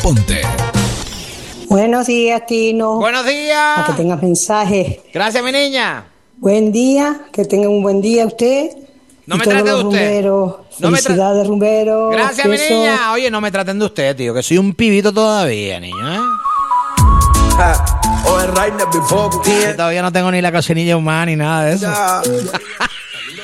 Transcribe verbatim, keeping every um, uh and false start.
Ponte. Buenos días, Tino. Buenos días. A que tengas mensajes. Gracias, mi niña. Buen día, que tenga un buen día usted. No y me todos trate de los usted. rumberos. No me tra- Felicidades, rumberos. Gracias, mi Besos. niña. Oye, no me traten de usted, tío, que soy un pibito todavía, niño, ¿eh? Que todavía no tengo ni la cocinilla humana ni nada de eso.